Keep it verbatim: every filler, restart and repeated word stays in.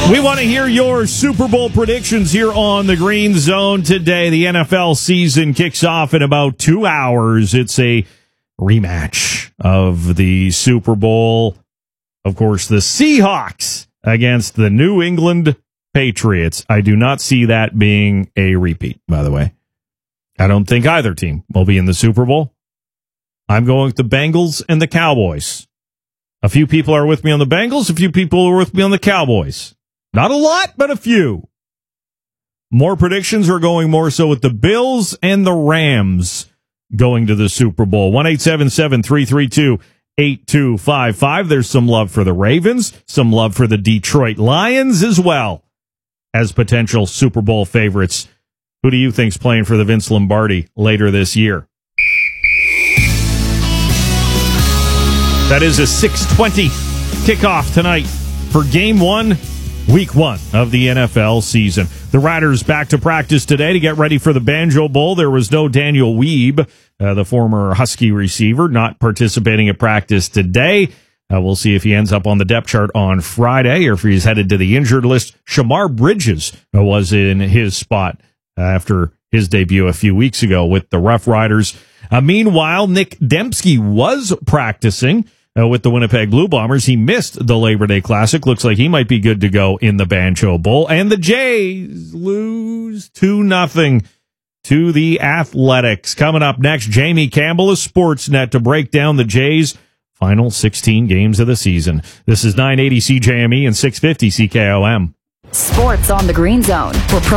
We want to hear your Super Bowl predictions here on the Green Zone today. The N F L season kicks off in about two hours. It's a rematch of the Super Bowl. Of course, the Seahawks against the New England Patriots. I do not see that being a repeat, by the way. I don't think either team will be in the Super Bowl. I'm going with the Bengals and the Cowboys. A few people are with me on the Bengals. A few people are with me on the Cowboys. Not a lot, but a few. More predictions are going more so with the Bills and the Rams going to the Super Bowl. one eight seven seven, three three two, eight two five five. There's some love for the Ravens, some love for the Detroit Lions as well as potential Super Bowl favorites. Who do you think's playing for the Vince Lombardi later this year? That is a six twenty kickoff tonight for Game one, Week one of the N F L season. The Riders back to practice today to get ready for the Banjo Bowl. There was no Daniel Weeb, uh, the former Husky receiver, not participating at practice today. Uh, we'll see if he ends up on the depth chart on Friday or if he's headed to the injured list. Shamar Bridges uh, was in his spot after his debut a few weeks ago with the Rough Riders. Uh, meanwhile, Nick Dembski was practicing uh, with the Winnipeg Blue Bombers. He missed the Labor Day Classic. Looks like he might be good to go in the Banjo Bowl. And the Jays lose two nothing to the Athletics. Coming up next, Jamie Campbell of Sportsnet to break down the Jays' final sixteen games of the season. This is nine eighty C J M E and six fifty C K O M. Sports on the Green Zone. For